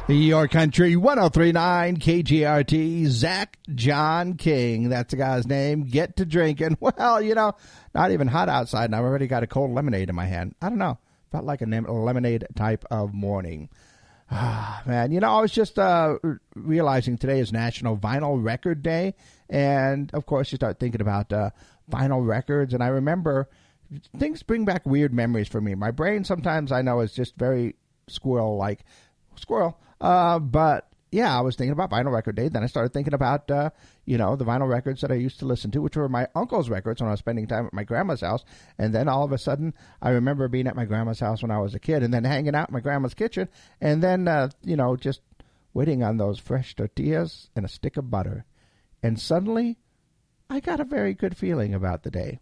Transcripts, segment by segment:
Your Country 103.9 KGRT, Zach John King. That's the guy's name. Get to drinking. Well, not even hot outside, and I've already got a cold lemonade in my hand. I don't know. Felt like a lemonade type of morning. Man, I was just realizing today is National Vinyl Record Day. And, of course, you start thinking about vinyl records. And I remember things bring back weird memories for me. My brain sometimes I know is just very squirrel. But yeah, I was thinking about Vinyl Record Day. Then I started thinking about, the vinyl records that I used to listen to, which were my uncle's records when I was spending time at my grandma's house. And then all of a sudden, I remember being at my grandma's house when I was a kid and then hanging out in my grandma's kitchen and then, just waiting on those fresh tortillas and a stick of butter. And suddenly, I got a very good feeling about the day.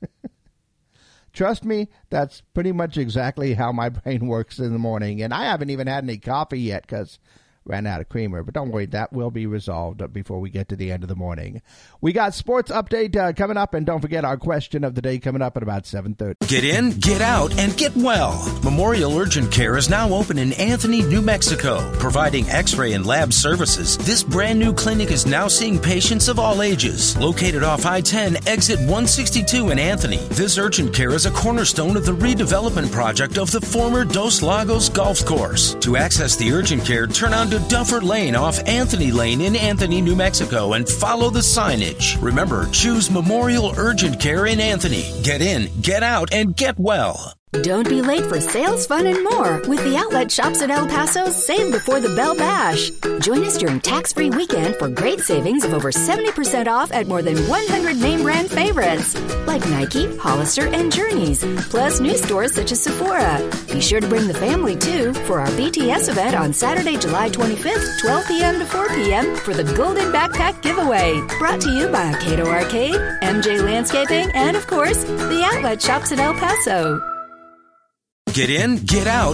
Trust me, that's pretty much exactly how my brain works in the morning. And I haven't even had any coffee yet because ran out of creamer. But don't worry, that will be resolved before we get to the end of the morning. We got sports update coming up. And don't forget our question of the day coming up at about 7:30. Get in, get out, and get well. Memorial Urgent Care is now open in Anthony, New Mexico, providing x-ray and lab services. This brand new clinic is now seeing patients of all ages. Located off I-10, exit 162 in Anthony, this urgent care is a cornerstone of the redevelopment project of the former Dos Lagos Golf Course. To access the urgent care, turn onto Duffer Lane off Anthony Lane in Anthony, New Mexico, and follow the signage. Remember, choose Memorial Urgent Care in Anthony. Get in, get out, and get well. Don't be late for sales, fun, and more with the Outlet Shops at El Paso's Save Before the Bell Bash. Join us during tax-free weekend for great savings of over 70% off at more than 100 name brand favorites like Nike, Hollister, and Journeys, plus new stores such as Sephora. Be sure to bring the family, too, for our BTS event on Saturday, July 25th, 12 p.m. to 4 p.m. for the Golden Backpack Giveaway. Brought to you by Cato Arcade, MJ Landscaping, and, of course, the Outlet Shops at El Paso. Get in, get out,